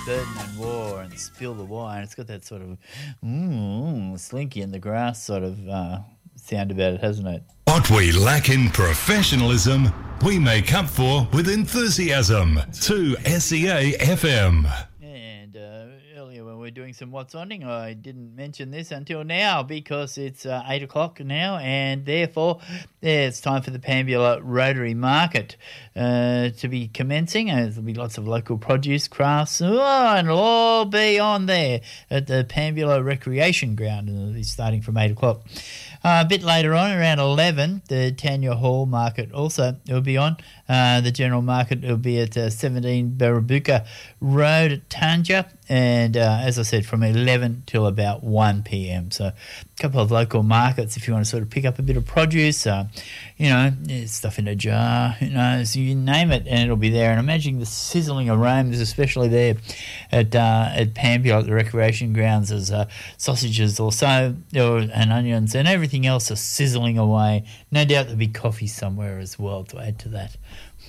Burden and War and Spill the Wine. It's got that sort of slinky in the grass sort of sound about it, hasn't it? What we lack in professionalism, we make up for with enthusiasm. To SEA FM. And earlier when we were doing some What's Onning, I didn't mention this until now because it's 8 o'clock now, and therefore it's time for the Pambula Rotary Market to be commencing. There'll be lots of local produce, crafts, and it'll all be on there at the Pambula Recreation Ground, and it'll be starting from 8 o'clock. A bit later on, around 11, the Tanya Hall Market also will be on. The general market will be at 17 Barabuka Road at Tanja, and as I said, from 11 till about 1 p.m. So a couple of local markets if you want to sort of pick up a bit of produce, stuff in a jar, so you name it, and it'll be there. And I'm imagining the sizzling aromas, especially there at Pambula at the recreation grounds, as sausages or so, and onions and everything else are sizzling away. No doubt there'll be coffee somewhere as well to add to that.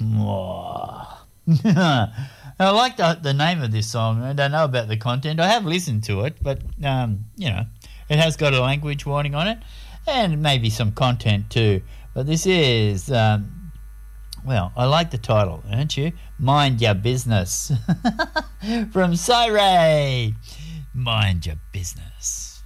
I like the name of this song. I don't know about the content. I have listened to it, but it has got a language warning on it, and maybe some content too. But this is, I like the title, don't you? Mind Your Business. From Cyray. Mind Your Business.